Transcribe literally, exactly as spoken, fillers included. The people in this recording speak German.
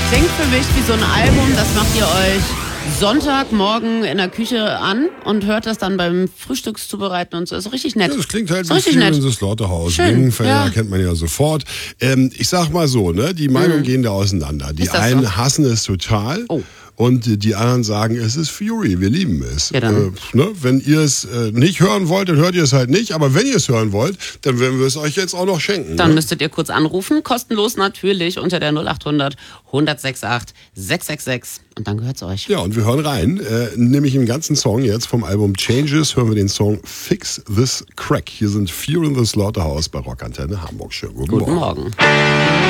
Klingt für mich wie so ein Album, das macht ihr euch Sonntagmorgen in der Küche an und hört das dann beim Frühstückszubereiten und so. Ist richtig nett. Ja, das klingt halt ist wie richtig Fear nett. in the Slaughterhouse. Schön, Ringfelder ja. kennt man ja sofort. Ähm, ich sag mal so, ne, die Meinungen Mhm. gehen da auseinander. Die Ist das einen so? hassen es total. Oh. Und die anderen sagen, es ist Fury, wir lieben es. Ja, dann. Äh, ne, wenn ihr es äh, nicht hören wollt, dann hört ihr es halt nicht. Aber wenn ihr es hören wollt, dann werden wir es euch jetzt auch noch schenken. Dann ne? müsstet ihr kurz anrufen, kostenlos natürlich, unter der null acht hundert, hundertsechsundachtzig, sechshundertsechsundsechzig. Und dann gehört's euch. Ja, und wir hören rein, äh, nämlich im ganzen Song jetzt vom Album Changes, hören wir den Song Fix This Crack. Hier sind Fear in the Slaughterhouse bei Rockantenne Hamburg. Schönen guten, Guten Morgen. Morgen.